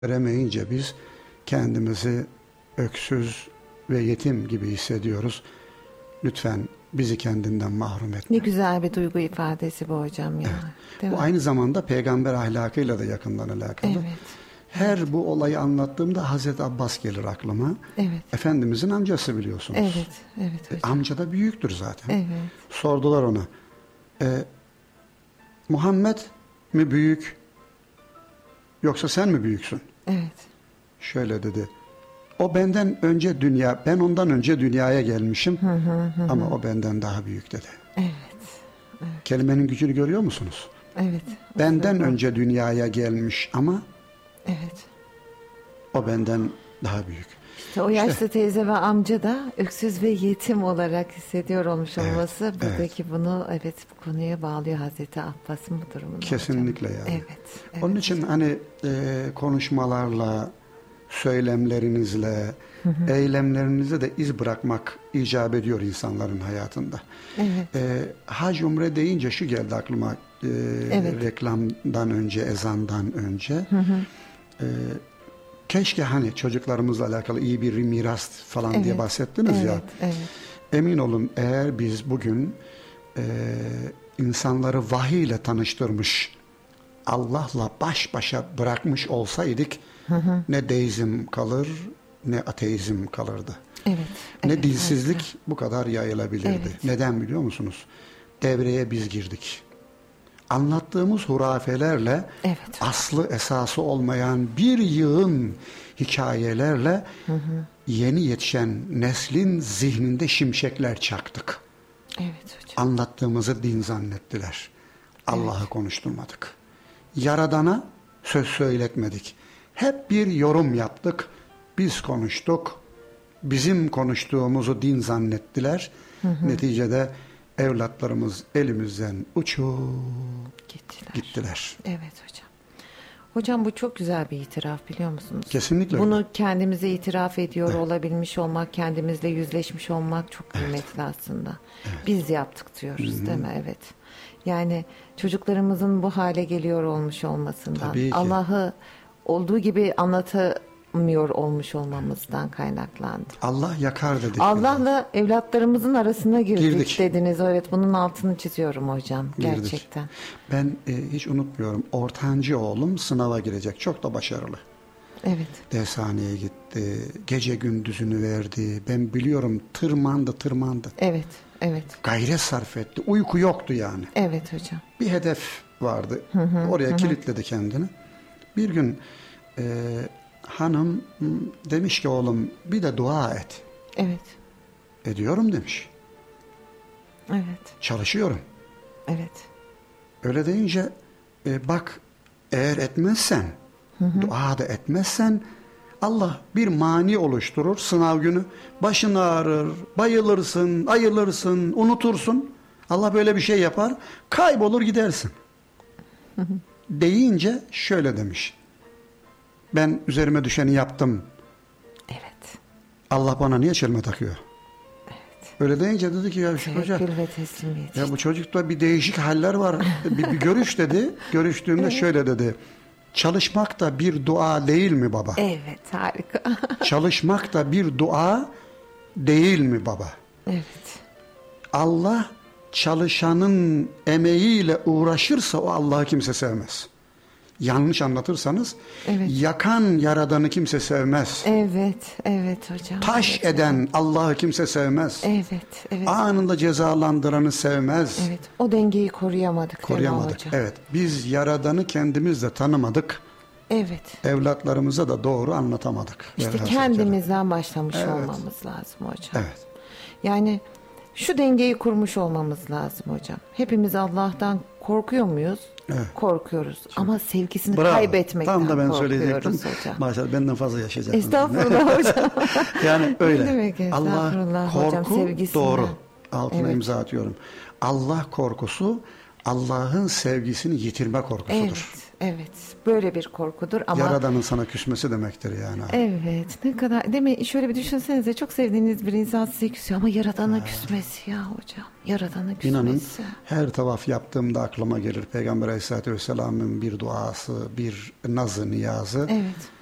veremeyince biz kendimizi öksüz ve yetim gibi hissediyoruz. Lütfen bizi kendinden mahrum etme. Ne güzel bir duygu ifadesi bu hocam ya. Evet. Bu aynı zamanda peygamber ahlakıyla da yakından alakalı. Evet. Her bu olayı anlattığımda Hazreti Abbas gelir aklıma. Evet. Efendimizin amcası biliyorsunuz. Evet. Evet hocam. Amca da büyüktür zaten. Evet. Sordular ona. Muhammed mi büyük yoksa sen mi büyüksün? Evet. Şöyle dedi. O benden önce ben ondan önce dünyaya gelmişim. Ama o benden daha büyük dedi. Evet. Kelimenin gücünü görüyor musunuz? Evet. Benden önce dünyaya gelmiş ama Evet. o benden daha büyük. İşte o yaşlı teyze ve amca da öksüz ve yetim olarak hissediyor olmuş olması buradaki bunu bu konuya bağlıyor Hazreti Abbas'ın bu durumunu. Kesinlikle hocam. yani. Evet. Onun için hani konuşmalarla, söylemlerinizle, eylemlerinizle de iz bırakmak icap ediyor insanların hayatında. Evet. Hac umre deyince şu geldi aklıma reklamdan önce, ezandan önce. Keşke hani çocuklarımızla alakalı iyi bir miras falan diye bahsettiniz ya. Evet. Emin olun eğer biz bugün insanları vahiy ile tanıştırmış, Allah'la baş başa bırakmış olsaydık ne deizm kalır ne ateizm kalırdı. Evet. Ne dinsizlik bu kadar yayılabilirdi. Evet. Neden biliyor musunuz? Devreye biz girdik. Anlattığımız hurafelerle aslı esası olmayan bir yığın hikayelerle yeni yetişen neslin zihninde şimşekler çaktık. Evet hocam. Anlattığımızı din zannettiler. Allah'ı konuşturmadık. Yaradana söz söyletmedik. Hep bir yorum yaptık. Biz konuştuk. Bizim konuştuğumuzu din zannettiler. Neticede evlatlarımız elimizden uçup gittiler. Evet hocam. Hocam bu çok güzel bir itiraf biliyor musunuz? Kesinlikle bunu öyle. kendimize itiraf ediyor olabilmiş olmak, kendimizle yüzleşmiş olmak çok kıymetli aslında. Biz yaptık diyoruz değil mi? Evet. Yani çocuklarımızın bu hale geliyor olmuş olmasından, Tabii ki. Allah'ı olduğu gibi anlatamıyor olmuş olmamızdan kaynaklandı. Allah yakar dedik. Allah'la evlatlarımızın arasına girdik, Girdik. dediniz. Evet, bunun altını çiziyorum hocam. Girdik. Gerçekten. Ben hiç unutmuyorum. Ortancı oğlum sınava girecek. Çok da başarılı. Evet. Dershaneye gitti. Gece gündüzünü verdi. Ben biliyorum tırmandı. Evet. Gayret sarf etti. Uyku yoktu yani. Evet hocam. Bir hedef vardı. Oraya kilitledi kendini. Bir gün hanım demiş ki oğlum bir de dua et. Evet. Ediyorum demiş. Evet. Çalışıyorum. Evet. Öyle deyince bak eğer etmezsen, dua da etmezsen Allah bir mani oluşturur sınav günü. Başın ağrır, bayılırsın, ayılırsın, unutursun. Allah böyle bir şey yapar. Kaybolur gidersin. Deyince şöyle demiş. Ben üzerime düşeni yaptım. Evet. Allah bana niye çelme takıyor? Öyle deyince dedi ki ya şu hoca Tevekkül ve teslimiyet. ya bu çocukta bir değişik haller var. bir görüş dedi. Görüştüğümde şöyle dedi. Çalışmak da bir dua değil mi baba? Evet, harika. Çalışmak da bir dua değil mi baba? Evet. Allah çalışanın emeğiyle uğraşırsa o Allah'ı kimse sevmez. Yanlış anlatırsanız yakan yaradanı kimse sevmez. Evet hocam. Taş eden Allah'ı kimse sevmez. Evet. Anında cezalandıranı sevmez. Evet. O dengeyi koruyamadık. Koruyamadık. Evet. Biz yaradanı kendimiz de tanımadık. Evet. Evlatlarımıza da doğru anlatamadık. İşte kendimizden başlamış olmamız lazım hocam. Evet. Yani şu dengeyi kurmuş olmamız lazım hocam. Hepimiz Allah'tan korkuyor muyuz? Evet. Korkuyoruz. Ama sevgisini Bravo. kaybetmekten Tam da ben korkuyoruz söyleyecektim. hocam. Maşallah benden fazla yaşayacaksın. Estağfurullah hocam. Yani öyle. Ne demek estağfurullah Allah hocam, korku sevgisinden. doğru. Altına imza atıyorum. Allah korkusu Allah'ın sevgisini yitirme korkusudur. Evet. Böyle bir korkudur ama Yaradanın sana küsmesi demektir yani. evet, ne kadar değil mi? Şöyle bir düşünsenize, çok sevdiğiniz bir insan size küsüyor ama Yaradan'a küsmesi ya hocam. Yaradan'a küsmesi. İnanın her tavaf yaptığımda aklıma gelir Peygamber Aleyhisselatü Vesselam'ın bir duası, bir nazı, niyazı. Evet.